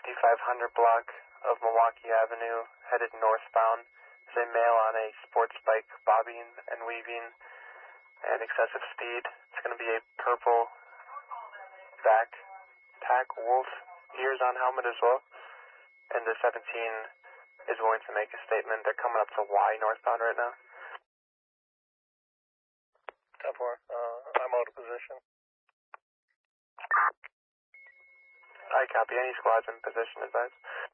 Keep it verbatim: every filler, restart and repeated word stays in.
fifty-five hundred block of Milwaukee Avenue, headed northbound. There's a male on a sports bike bobbing and weaving at excessive speed. It's going to be a purple backpack, wolf, ears on helmet as well. And the seventeen is going to make a statement. They're coming up to Y northbound right now. ten four, uh, I'm out of position. I copy. Any squads in position, advise.